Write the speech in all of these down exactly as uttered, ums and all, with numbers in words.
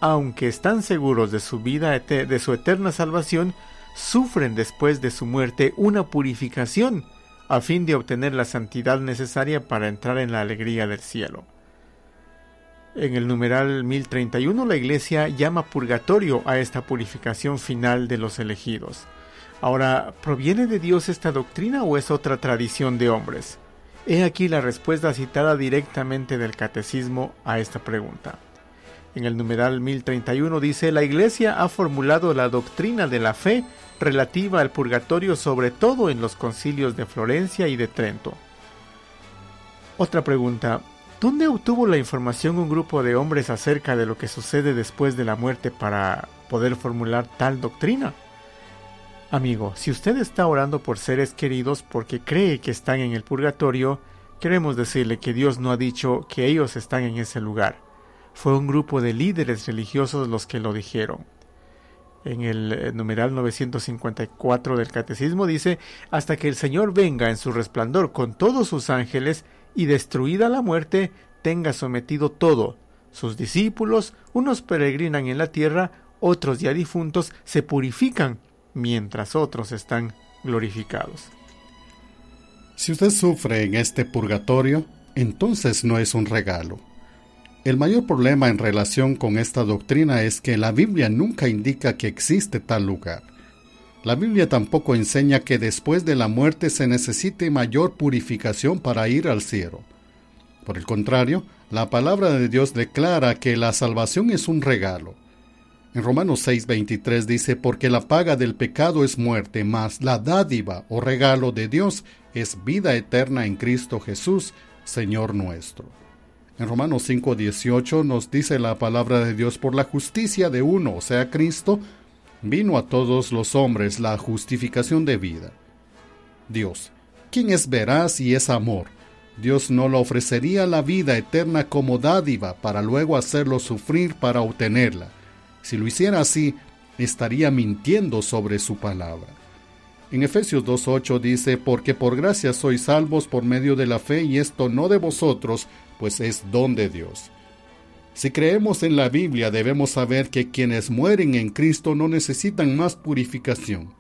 aunque están seguros de su vida, de su eterna salvación, sufren después de su muerte una purificación, a fin de obtener la santidad necesaria para entrar en la alegría del cielo. En el numeral mil treinta y uno, la Iglesia llama purgatorio a esta purificación final de los elegidos. Ahora, ¿proviene de Dios esta doctrina o es otra tradición de hombres? He aquí la respuesta citada directamente del Catecismo a esta pregunta. En el numeral mil treinta y uno dice: la Iglesia ha formulado la doctrina de la fe relativa al purgatorio sobre todo en los concilios de Florencia y de Trento. Otra pregunta: ¿dónde obtuvo la información un grupo de hombres acerca de lo que sucede después de la muerte para poder formular tal doctrina? Amigo, si usted está orando por seres queridos porque cree que están en el purgatorio, queremos decirle que Dios no ha dicho que ellos están en ese lugar. Fue un grupo de líderes religiosos los que lo dijeron. En el numeral novecientos cincuenta y cuatro del Catecismo dice: hasta que el Señor venga en su resplandor con todos sus ángeles y destruida la muerte, tenga sometido todo. Sus discípulos, unos peregrinan en la tierra, otros ya difuntos, se purifican, mientras otros están glorificados. Si usted sufre en este purgatorio, entonces no es un regalo. El mayor problema en relación con esta doctrina es que la Biblia nunca indica que existe tal lugar. La Biblia tampoco enseña que después de la muerte se necesite mayor purificación para ir al cielo. Por el contrario, la palabra de Dios declara que la salvación es un regalo. En Romanos seis veintitrés dice: porque la paga del pecado es muerte, mas la dádiva o regalo de Dios es vida eterna en Cristo Jesús, Señor nuestro. En Romanos cinco dieciocho nos dice la palabra de Dios: por la justicia de uno, o sea, Cristo, vino a todos los hombres la justificación de vida. Dios, ¿quién es veraz y es amor? Dios no le ofrecería la vida eterna como dádiva para luego hacerlo sufrir para obtenerla. Si lo hiciera así, estaría mintiendo sobre su palabra. En Efesios dos ocho dice: porque por gracia sois salvos por medio de la fe, y esto no de vosotros, pues es don de Dios. Si creemos en la Biblia, debemos saber que quienes mueren en Cristo no necesitan más purificación.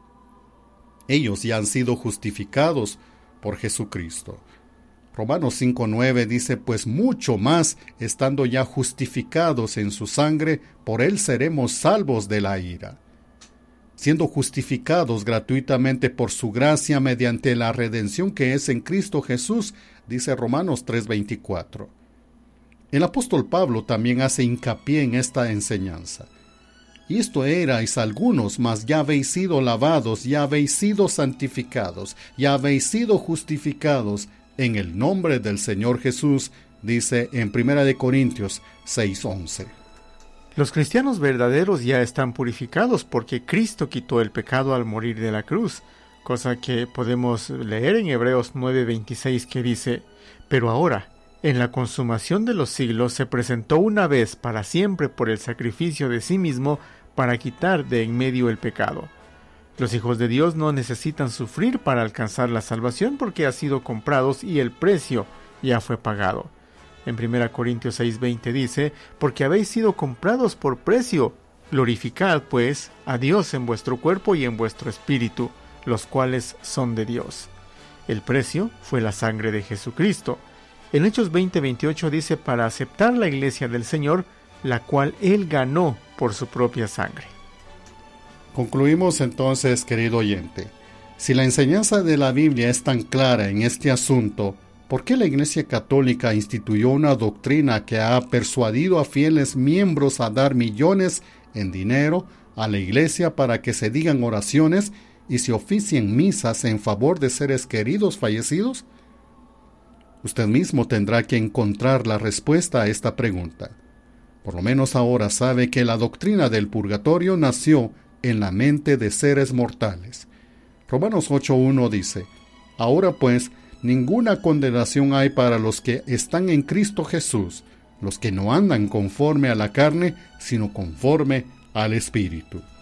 Ellos ya han sido justificados por Jesucristo. Romanos cinco nueve dice: pues mucho más, estando ya justificados en su sangre, por él seremos salvos de la ira. Siendo justificados gratuitamente por su gracia mediante la redención que es en Cristo Jesús, dice Romanos tres veinticuatro. El apóstol Pablo también hace hincapié en esta enseñanza. Y esto erais algunos, mas ya habéis sido lavados, ya habéis sido santificados, ya habéis sido justificados en el nombre del Señor Jesús, dice en primera de Corintios seis once. Los cristianos verdaderos ya están purificados porque Cristo quitó el pecado al morir de la cruz, cosa que podemos leer en Hebreos nueve veintiséis, que dice: pero ahora, en la consumación de los siglos, se presentó una vez para siempre por el sacrificio de sí mismo para quitar de en medio el pecado. Los hijos de Dios no necesitan sufrir para alcanzar la salvación porque han sido comprados y el precio ya fue pagado. En primera Corintios seis veinte dice: porque habéis sido comprados por precio, glorificad pues a Dios en vuestro cuerpo y en vuestro espíritu, los cuales son de Dios. El precio fue la sangre de Jesucristo. En Hechos veinte veintiocho dice: para aceptar la iglesia del Señor, la cual Él ganó por su propia sangre. Concluimos entonces, querido oyente. Si la enseñanza de la Biblia es tan clara en este asunto, ¿por qué la Iglesia Católica instituyó una doctrina que ha persuadido a fieles miembros a dar millones en dinero a la Iglesia para que se digan oraciones y se oficien misas en favor de seres queridos fallecidos? Usted mismo tendrá que encontrar la respuesta a esta pregunta. Por lo menos ahora sabe que la doctrina del purgatorio nació en la mente de seres mortales. Romanos ocho uno dice: ahora pues, ninguna condenación hay para los que están en Cristo Jesús, los que no andan conforme a la carne, sino conforme al Espíritu.